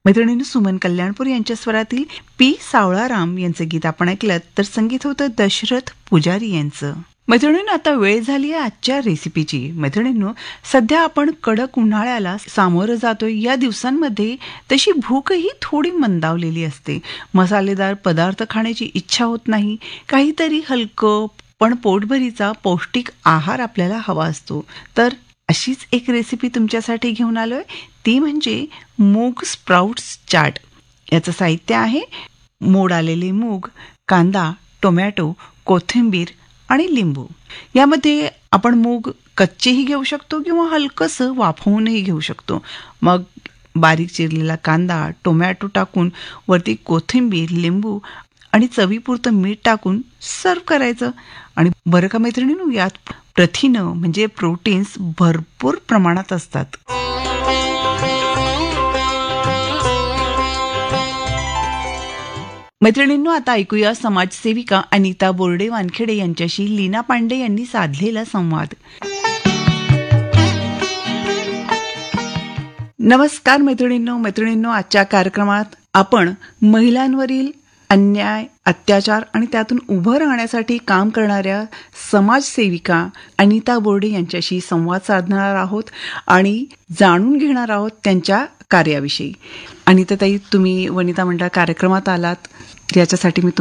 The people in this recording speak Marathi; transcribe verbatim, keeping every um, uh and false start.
मैत्रिणींनो, सुमन कल्याणपूर यांच्या स्वरातील पी सावळाराम यांचं गीत आपण ऐकलं, तर संगीत होतं दशरथ पुजारी यांचं. मैत्रिणींनो, आता वेळ झाली आहे आजच्या रेसिपीची. मैत्रिणींनो, सध्या आपण कडक उन्हाळ्याला सामोरं जातोय. या दिवसांमध्ये तशी भूकही थोडी मंदावलेली असते. मसालेदार पदार्थ खाण्याची इच्छा होत नाही. काहीतरी हलकं पण पोटभरीचा पौष्टिक आहार आपल्याला हवा असतो. तर अशीच एक रेसिपी तुमच्यासाठी घेऊन आलोय, ती म्हणजे मूग स्प्राउट्स चाट. याचं साहित्य आहे मोड आलेले मूग, कांदा, टोमॅटो, कोथिंबीर आणि लिंबू. यामध्ये आपण मूग कच्चेही घेऊ शकतो किंवा हलकंसं वाफवूनही घेऊ शकतो. मग बारीक चिरलेला कांदा, टोमॅटो टाकून वरती कोथिंबीर, लिंबू आणि चवीपुरतं मीठ टाकून सर्व करायचं. आणि बरं का मैत्रिणींनो, यात प्रथिनं म्हणजे प्रोटीन्स भरपूर प्रमाणात असतात. मैत्रिणींनो, आता ऐकूया समाजसेविका अनिता बोर्डे वानखेडे यांच्याशी लीना पांडे यांनी साधलेला संवाद. नमस्कार मैत्रिणींनो. मैत्रिणींनो, आजच्या कार्यक्रमात आपण महिलांवरील अन्याय, अत्याचार आणि त्यातून उभं राहण्यासाठी काम करणाऱ्या समाजसेविका अनिता बोर्डे यांच्याशी संवाद साधणार आहोत आणि जाणून घेणार आहोत त्यांच्या कार्याविषयी. अनिताताई, तुम्ही वनिता मंडळ कार्यक्रमात आलात, याच्यासाठी मी